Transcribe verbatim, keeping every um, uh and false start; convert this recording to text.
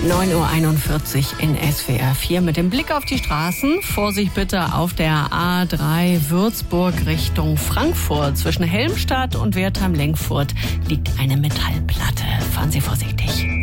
neun Uhr einundvierzig in S W R vier mit dem Blick auf die Straßen. Vorsicht bitte auf der A drei Würzburg Richtung Frankfurt. Zwischen Helmstadt und Wertheim-Lenkfurt liegt eine Metallplatte. Fahren Sie vorsichtig.